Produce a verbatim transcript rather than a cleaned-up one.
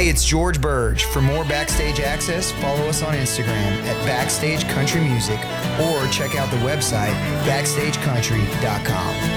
Hey, it's George Burge. For more Backstage access, follow us on Instagram at Backstage Country Music or check out the website backstage country dot com.